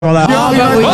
Là. Ah, bah oui.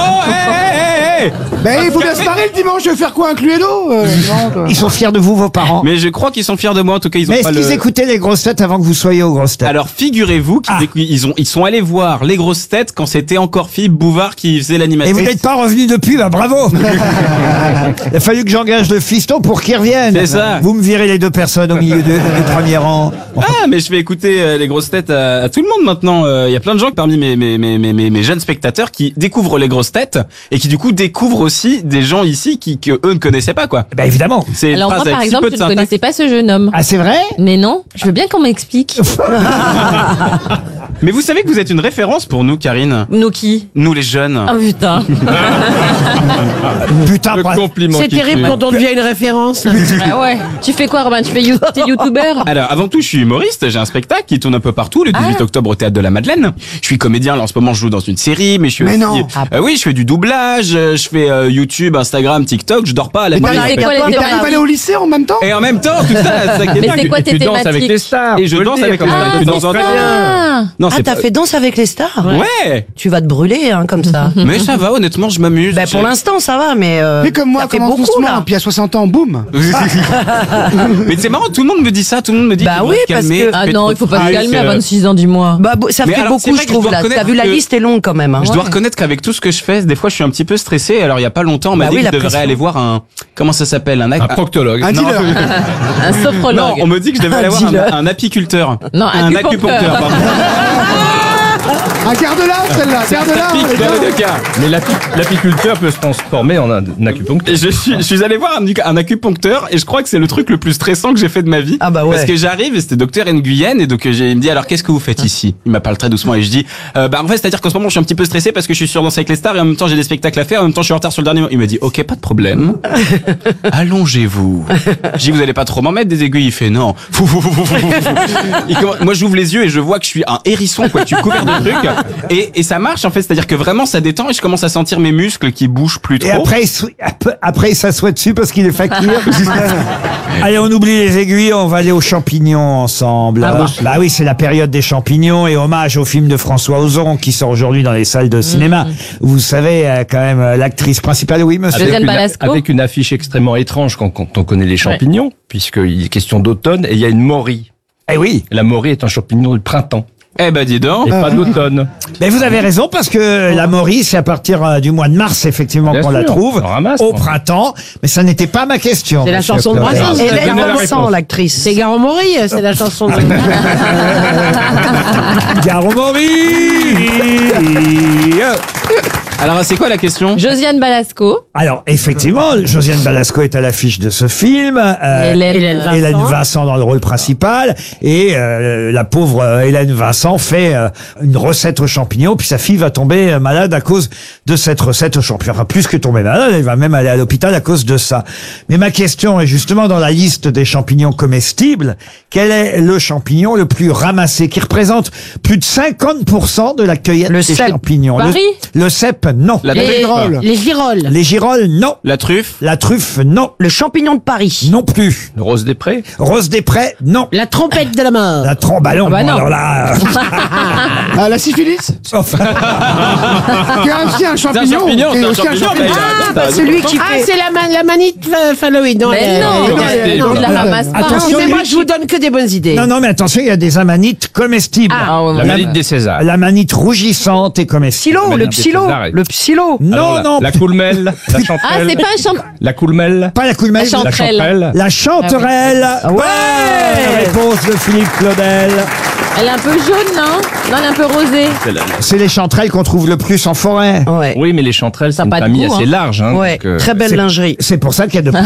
Ben, il faut bien se marrer le dimanche, je vais faire quoi, un Cluedo Ils sont fiers de vous, vos parents. Mais je crois qu'ils sont fiers de moi, en tout cas, ils ont Mais pas est-ce qu'ils écoutaient les grosses têtes avant que vous soyez aux grosses têtes? Alors, figurez-vous qu'ils sont allés voir les grosses têtes quand c'était encore Philippe Bouvard qui faisait Et l'animation. vous n'êtes pas revenu depuis, bah bravo. Il a fallu que j'engage le fiston pour qu'il revienne. C'est ça. Vous me virez les deux personnes au milieu du premier rang. Ah, mais je vais écouter les grosses têtes à tout le monde maintenant. Il y a plein de gens parmi mes jeunes spectateurs qui découvrent les grosses têtes et qui du coup découvrent aussi des gens ici que eux ne connaissaient pas, quoi. Bah évidemment. C'est une Alors moi, phrase par avec si peu exemple, de je ne syntaxe. connaissais pas ce jeune homme. Ah c'est vrai? Mais non, je veux bien qu'on m'explique. Mais vous savez que vous êtes une référence pour nous, Karine. Nous qui? Nous les jeunes. Oh putain. Putain, pas- compliment. C'est terrible quand on devient une référence. Ah ouais. Tu fais quoi, Robin? T'es youtubeur? Alors, avant tout, je suis humoriste, j'ai un spectacle qui tourne un peu partout, le 18 octobre au Théâtre de la Madeleine. Je suis comédien, là, en ce moment, je joue dans une série, mais je suis Mais aussi... non. Oui, je fais du doublage, je fais YouTube, Instagram, TikTok, je dors pas à la nuit. c'est quoi les Il t'arrive à aller au lycée en même temps? Et en même temps, tout ça, c'est ça qui est Mais dingue. c'est quoi tes Tu danses avec les thématiques? stars. Et je danse avec les stars. Ah, Tu c'est danses en ça. Non, Ah, c'est t'as pas- fait Danse avec les stars? Ouais. Tu vas te brûler, hein, comme ça. Mais ça va, honnêtement, je m'amuse. Bah, pour l'instant, ça va, mais. Mais comme moi, ça fait commence beaucoup, doucement, là. puis à 60 ans, boum. Mais c'est marrant, tout le monde me dit ça, tout le monde me dit Bah qu'il faut oui, se parce calmer. que- Ah fais non, trop il faut pas de se trucs, calmer à 26 ans, dis-moi. Bah, ça Mais fait alors, c'est beaucoup, vrai je que je trouve, dois là. reconnaître T'as vu, la que- liste est longue, quand même, hein. Je dois reconnaître qu'avec tout ce que je fais, des fois, je suis un petit peu stressé. Alors, il y a pas longtemps, on m'a Bah dit oui, que la je devrais pression. aller voir comment ça s'appelle, Un proctologue. Un dealer. Un Non, sophrologue. on me dit que je devais aller voir un apiculteur. Non, un acupuncteur. acupuncteur, pardon. Ah, garde-la, celle-là, garde-la. Ça pique dans les deux cas. Mais l'apiculteur peut se transformer en un acupuncteur. Et je suis allé voir un acupuncteur et je crois que c'est le truc le plus stressant que j'ai fait de ma vie. Ah bah ouais. Parce que j'arrive et c'était docteur Nguyen et donc il me dit alors qu'est-ce que vous faites ici? Il m'appelle très doucement et je dis bah en fait c'est-à-dire qu'en ce moment je suis un petit peu stressé parce que je suis sur Danse avec les stars et en même temps j'ai des spectacles à faire, en même temps je suis en retard sur le dernier mois. Il m'a dit OK, pas de problème. Allongez-vous. Je dis vous allez pas trop m'en mettre des aiguilles? Il fait non. Moi j'ouvre les yeux et je vois que je suis un hérisson quoi, tu couvert de trucs et ça marche en fait, c'est-à-dire que vraiment ça détend et je commence à sentir mes muscles qui bougent plus trop. Et après il s'assoit dessus parce qu'il est fakir. Allez, on oublie les aiguilles, on va aller aux champignons ensemble. Bah oui, c'est la période des champignons et hommage au film de François Ozon qui sort aujourd'hui dans les salles de cinéma. Vous savez, quand même, l'actrice principale, oui, monsieur. Josiane Balasco. Avec une affiche extrêmement étrange quand on connaît les champignons, puisqu'il est question d'automne et il y a une morie. Eh oui. La morie est un champignon du printemps Eh ben dis donc. et pas d'automne. Mais vous avez raison parce que la morie, c'est à partir du mois de mars, effectivement, Bien qu'on la sûr, trouve. on ramasse, Au quoi. printemps. Mais ça n'était pas ma question. C'est la monsieur chanson de Claudel. Brassens. Donnez Hélène la Vincent, réponse. l'actrice. C'est Gare Maury, c'est la chanson de... Gare aux morilles. Alors c'est quoi la question? Josiane Balasco. Alors, effectivement, Josiane Balasco est à l'affiche de ce film. Hélène Hélène Vincent dans le rôle principal. Et la pauvre Hélène Vincent fait une recette aux champignons. Puis sa fille va tomber malade à cause de cette recette aux champignons. Enfin, plus que tomber malade, elle va même aller à l'hôpital à cause de ça. Mais ma question est justement dans la liste des champignons comestibles. Quel est le champignon le plus ramassé, qui représente plus de 50% de la cueillette Le des cèpe. champignons? Paris. Le cèpe, non. La Les truffe. les girolles. Les girolles, non. La truffe. La truffe, non. Le champignon de Paris. Non plus. Le rose des prés. Rose des Prés, non. La trompette de la mort. La tromballon, Ah bah non. alors là... Ah, la syphilis? enfin, Qui est aussi un champignon. champignon, qui est c'est un aussi champignon, mais Celui qui Ah, fait. c'est la manite phalloïde. Non, Mais non, non, je la ramasse pas. Attention, mais moi, lui je vous donne que des bonnes idées. non, mais attention, il y a des amanites comestibles. Ah, ouais, La ouais. manite des Césars. La manite rougissante est comestible. Psylo, La le manite des psylo. Césars est- Le psylo. Non, Alors, non, La coulmelle. La Ah, chanterelle. c'est pas un champ... La coulmelle. pas la coulmelle. La La chanterelle. chanterelle. La chanterelle. Ah ouais. Bonne réponse de Philippe Claudel. Elle est un peu jaune, non? Non, elle est un peu rosée. C'est les chanterelles qu'on trouve le plus en forêt. Ouais. Oui, mais les chanterelles, c'est Ça a une pas de famille goût, assez hein. large. Hein, Ouais. donc, Très belle c'est- lingerie. C'est pour ça qu'il y a de plus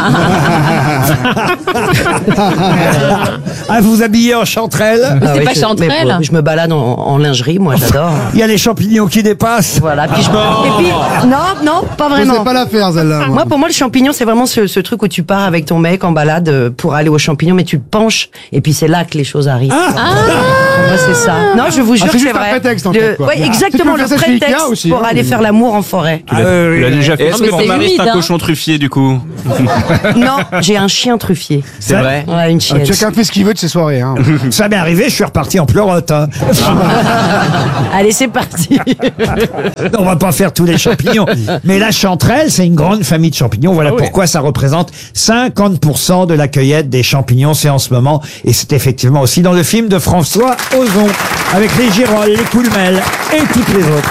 Ah, vous habillez en chanterelle. Ah c'est oui, pas je- chanterelle. mais je me balade en lingerie, moi, j'adore. Il y a les champignons qui dépassent. Voilà. Puis Et puis, non, pas Je vraiment. sais pas la faire, celle-là. Moi, pour moi, le champignon, c'est vraiment ce truc où tu pars avec ton mec en balade pour aller aux champignons, mais tu te penches, et puis c'est là que les choses arrivent. Moi, c'est ça. Non, je vous jure c'est que juste c'est un vrai. prétexte, en fait, quoi. Ouais, exactement, Tu peux le faire ça chez Ikea prétexte aussi, pour hein. aller faire l'amour en forêt. Tu l'as déjà fait. Est-ce que mais ton c'est mari c'est humide, un hein. cochon truffier du coup? Non, j'ai un chien truffier. C'est vrai. Ouais, une chienne. Chacun fait ce qu'il veut de ses soirées. Hein. Ça m'est arrivé, je suis reparti en pleurote. Hein. Allez, c'est parti. On va pas faire tous les champignons. Mais la chanterelle, c'est une grande famille de champignons. Voilà pourquoi ça représente 50% de la cueillette des champignons. C'est en ce moment. Et c'est effectivement aussi dans le film de François Ozon. Avec les girolles, les coulmelles et toutes les autres.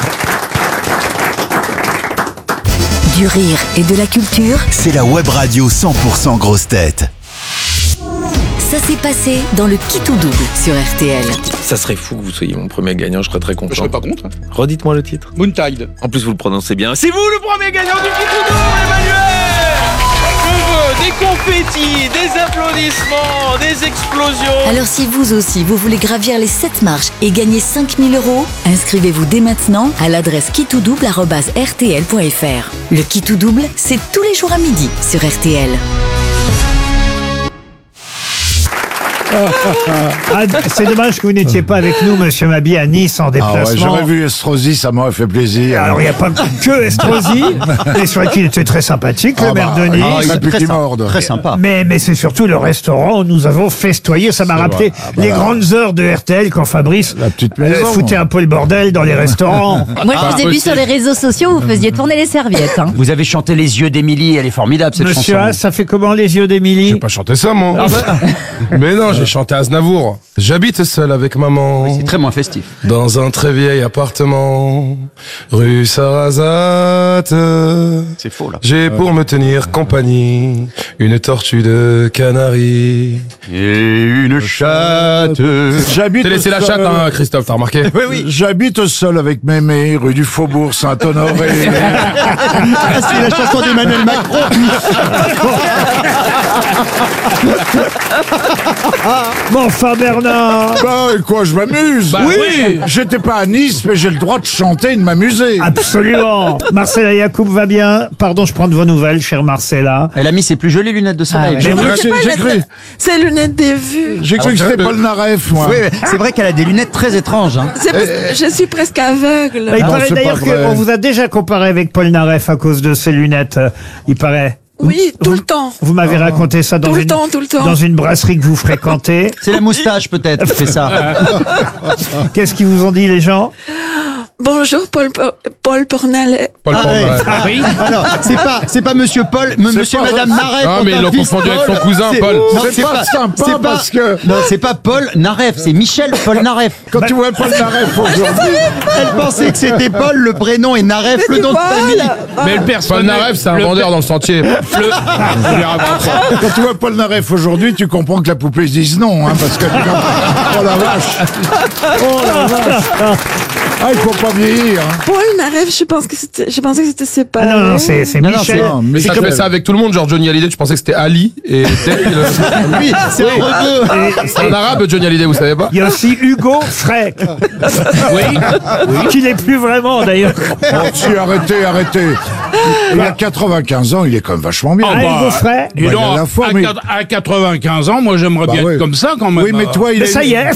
Du rire et de la culture, C'est la web radio 100% grosse tête. ça s'est passé dans le Qui tout double sur RTL. Ça serait fou que vous soyez mon premier gagnant, je serais très content. Je serais pas contre. Redites-moi le titre. Moontide. En plus, vous le prononcez bien. C'est vous le premier gagnant du Qui tout double, Emmanuel! Je veux des confettis, des applaudissements, des explosions. Alors si vous aussi, vous voulez gravir les 7 marches et gagner 5 000 €, inscrivez-vous dès maintenant à l'adresse kittoudouble@rtl.fr. Le Qui tout double, c'est tous les jours à midi sur RTL. C'est dommage que vous n'étiez pas avec nous, monsieur Mabie, à Nice en déplacement. J'aurais vu Estrosi, ça m'aurait fait plaisir. Alors, il n'y a pas que Estrosi, mais c'est vrai qu'il était très sympathique, le maire de Nice. il m'a plus qu'il morde. Très sympa. Mais c'est surtout le restaurant où nous avons festoyé. Ça m'a rappelé les grandes heures de RTL quand Fabrice La petite maison. foutait un peu le bordel dans les restaurants. Moi, je vous ai vu sur les réseaux sociaux, vous faisiez tourner les serviettes. Hein. Vous avez chanté Les yeux d'Émilie, elle est formidable cette Monsieur chanson. Haas, ça fait comment les yeux d'Émilie? J'ai pas chanté ça, moi. Mais non, j'ai chanté Aznavour. J'habite seul avec maman. C'est très moins festif. Dans un très vieil appartement, rue Sarrazate. C'est faux là. J'ai pour me tenir compagnie une tortue de Canaries. Et une chatte. J'habite T'as laissé la seul- chatte, hein, Christophe, t'as remarqué? J'habite seul avec Mémé, rue du Faubourg Saint-Honoré. C'est la chanson d'Emmanuel Macron. Bon, enfin, Bernard. Bah, et quoi, je m'amuse. oui. J'étais pas à Nice, mais j'ai le droit de chanter et de m'amuser. Absolument. Marcella Yacoub va bien. Pardon, je prends de vos nouvelles, chère Marcella. Elle a mis ses plus jolies lunettes de soleil. J'ai cru que C'est lunettes des vues. j'ai cru que c'était Paul Naref, moi. Oui, c'est vrai qu'elle a des lunettes très étranges. Hein. Je suis presque aveugle. Il Non, paraît c'est d'ailleurs pas vrai. qu'on vous a déjà comparé avec Paul Naref à cause de ses lunettes. Il paraît. Oui, tout le temps. Vous m'avez raconté ça dans Tout le une, temps, tout le temps. dans une brasserie que vous fréquentez. C'est la moustache peut-être qui fait ça. Qu'est-ce qu'ils vous ont dit, les gens? Bonjour, Paul Pornalet. Paul Pornalet. Oui. Alors, c'est pas monsieur Paul, monsieur pas Madame Naref. Ah, mais ils l'ont confondu avec son cousin, Paul. Non, C'est pas sympa parce que Non, c'est pas Paul Naref, c'est Michel Paul Naref. quand tu vois Paul Naref aujourd'hui, Elle pensait que c'était Paul, le prénom, et Naref, le nom de famille. Mais le personnage. Paul Naref, c'est un vendeur dans le sentier. quand tu vois Paul Naref aujourd'hui, tu comprends que la poupée dise non, hein, parce que oh la vache, oh la vache, ah il faut pas vieillir. Hein. Paul Naref, je pensais que c'était ses parents. Ah non, c'est Non, Michel. non, Mais ça fait ça avec tout le monde, genre Johnny Hallyday, tu pensais que c'était Ali, et Oui, c'est un rebeu. c'est un arabe, Johnny Hallyday, vous savez pas? Il y a aussi Hugo Frey. Oui. Qui n'est plus vraiment, d'ailleurs. Oh, si, arrêtez. Il a 95 ans, il est quand même vachement bien. Ah, Hugo Frey. Bah, il a la forme, mais- À 95 ans, moi j'aimerais Bah bien ouais. être comme ça quand même. Oui, mais toi, il Mais est. ça y est.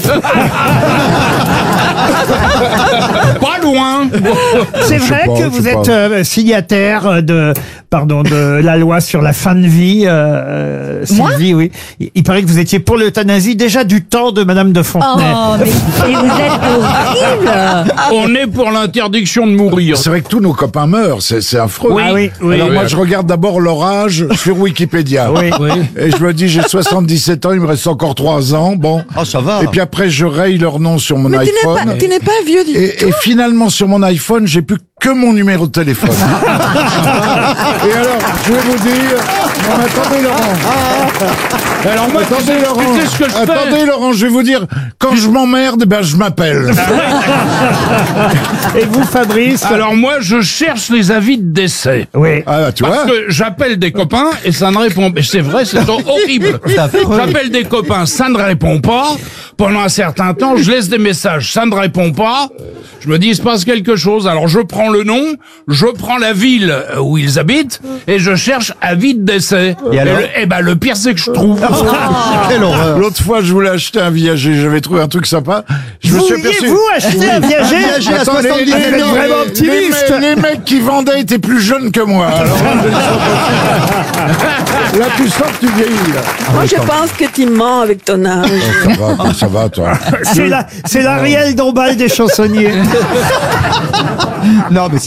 Pas loin. C'est Je sais vrai pas, que je vous sais êtes pas. signataire de la loi sur la fin de vie. Sylvie, oui. Il paraît que vous étiez pour l'euthanasie déjà du temps de Madame de Fontenay. Oh, mais et vous êtes horrible. On est pour l'interdiction de mourir. C'est vrai que tous nos copains meurent, c'est affreux. Ah oui, oui. Alors oui. moi, je regarde d'abord leur âge sur Wikipédia. Oui. Et je me dis, j'ai 77 ans, il me reste encore 3 ans. Bon. Oh, ça va. Et puis après, je raye leur nom sur mon iPhone. Tu n'es pas vieux du Et finalement, sur mon iPhone, j'ai plus que mon numéro de téléphone. Et alors, je vais vous dire, Non, mais attendez, Laurent. Alors moi, Attendez, Laurent. tu sais ce que je fais. Attendez, Laurent, je vais vous dire, quand je m'emmerde, ben, je m'appelle. Et vous, Fabrice? Alors moi, je cherche les avis de décès. Oui. Ah, tu Parce vois. que j'appelle des copains et ça ne répond pas. C'est vrai, c'est horrible. J'appelle des copains, ça ne répond pas. Pendant un certain temps, je laisse des messages, ça ne répond pas. Je me dis, il se passe quelque chose. Alors je prends le nom, je prends la ville où ils habitent et je cherche avis de décès. Et ben le pire, c'est que je trouve. Quelle horreur. L'autre fois, je voulais acheter un viager. J'avais trouvé un truc sympa. Je me suis aperçu. Vouliez-vous acheter un viager? Viager à Attends, 70 vous êtes vraiment optimiste. les mecs qui vendaient étaient plus jeunes que moi. Alors là, tu sens que tu vieillis. Là. Moi, je pense que tu mens avec ton âge. Ça va, toi. C'est l'Ariel Dombal des chansonniers. Non, mais